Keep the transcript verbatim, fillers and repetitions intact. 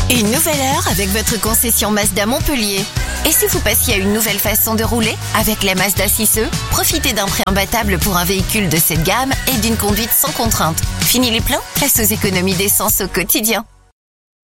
Une nouvelle heure avec votre concession Mazda Montpellier. Et si vous passiez à une nouvelle façon de rouler avec la Mazda six E, profitez d'un prix imbattable pour un véhicule de cette gamme et d'une conduite sans contrainte. Fini les plans, place aux économies d'essence au quotidien.